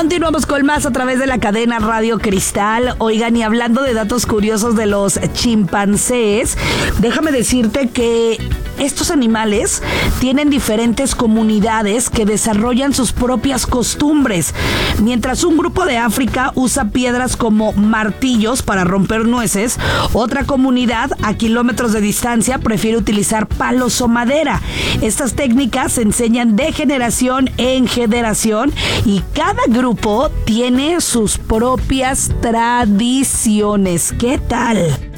Continuamos con más a través de la cadena Radio Cristal. Oigan, y hablando de datos curiosos de los chimpancés, déjame decirte que estos animales tienen diferentes comunidades que desarrollan sus propias costumbres. Mientras un grupo de África usa piedras como martillos para romper nueces, otra comunidad a kilómetros de distancia prefiere utilizar palos o madera. Estas técnicas se enseñan de generación en generación y cada grupo tiene sus propias tradiciones. ¿Qué tal?